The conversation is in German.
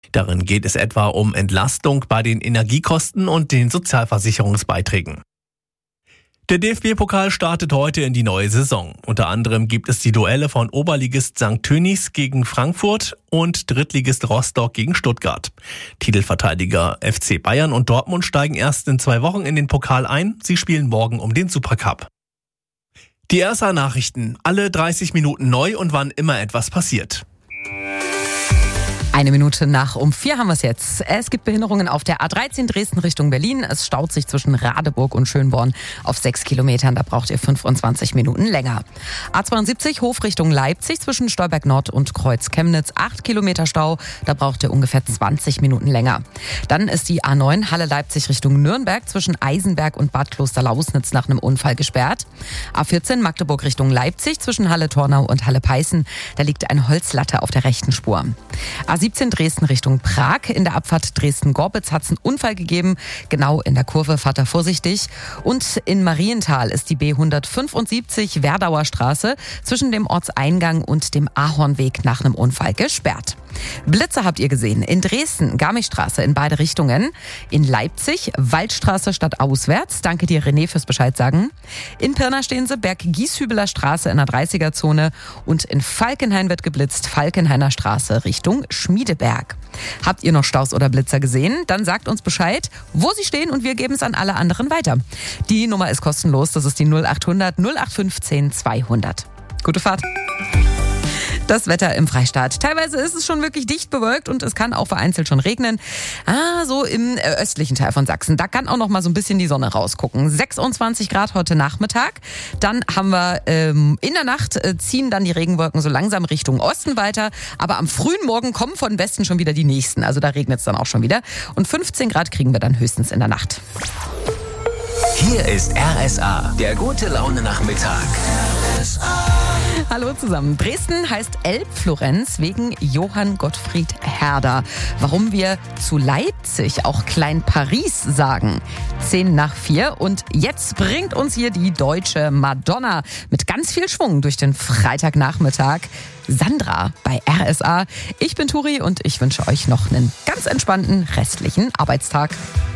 Darin geht es etwa um Entlastung bei den Energiekosten und den Sozialversicherungsbeiträgen. Der DFB-Pokal startet heute in die neue Saison. Unter anderem gibt es die Duelle von Oberligist St. Tönnies gegen Frankfurt und Drittligist Rostock gegen Stuttgart. Titelverteidiger FC Bayern und Dortmund steigen erst in 2 Wochen in den Pokal ein. Sie spielen morgen um den Supercup. Die RSA-Nachrichten, alle 30 Minuten neu und wann immer etwas passiert. 1 Minute nach um 4 haben wir es jetzt. Es gibt Behinderungen auf der A13 Dresden Richtung Berlin. Es staut sich zwischen Radeburg und Schönborn auf 6 Kilometern. Da braucht ihr 25 Minuten länger. A72 Hof Richtung Leipzig zwischen Stolberg Nord und Kreuz Chemnitz. 8 Kilometer Stau. Da braucht ihr ungefähr 20 Minuten länger. Dann ist die A9 Halle Leipzig Richtung Nürnberg zwischen Eisenberg und Bad Kloster-Lausnitz nach einem Unfall gesperrt. A14 Magdeburg Richtung Leipzig zwischen Halle Tornau und Halle Peißen. Da liegt eine Holzlatte auf der rechten Spur. A17 Dresden Richtung Prag. In der Abfahrt Dresden-Gorbitz hat es einen Unfall gegeben. Genau in der Kurve, fahrt da vorsichtig. Und in Marienthal ist die B175 Werdauer Straße zwischen dem Ortseingang und dem Ahornweg nach einem Unfall gesperrt. Blitze habt ihr gesehen. In Dresden, Garmischstraße in beide Richtungen. In Leipzig, Waldstraße stadtauswärts. Danke dir, René, fürs Bescheid sagen. In Pirna stehen sie, Berg-Gieshübeler Straße in der 30er-Zone. Und in Falkenhain wird geblitzt, Falkenhainer Straße Richtung Schmiedeberg. Habt ihr noch Staus oder Blitzer gesehen? Dann sagt uns Bescheid, wo sie stehen und wir geben es an alle anderen weiter. Die Nummer ist kostenlos, das ist die 0800 0815 200. Gute Fahrt. Das Wetter im Freistaat. Teilweise ist es schon wirklich dicht bewölkt und es kann auch vereinzelt schon regnen. So im östlichen Teil von Sachsen. Da kann auch noch mal so ein bisschen die Sonne rausgucken. 26 Grad heute Nachmittag. Dann haben wir in der Nacht ziehen dann die Regenwolken so langsam Richtung Osten weiter. Aber am frühen Morgen kommen von Westen schon wieder die nächsten. Also da regnet es dann auch schon wieder. Und 15 Grad kriegen wir dann höchstens in der Nacht. Hier ist RSA, der gute Laune-Nachmittag. RSA. Hallo zusammen. Dresden heißt Elbflorenz wegen Johann Gottfried Herder. Warum wir zu Leipzig auch Klein Paris sagen. 4:10. Und jetzt bringt uns hier die deutsche Madonna mit ganz viel Schwung durch den Freitagnachmittag. Sandra bei RSA. Ich bin Turi und ich wünsche euch noch einen ganz entspannten restlichen Arbeitstag.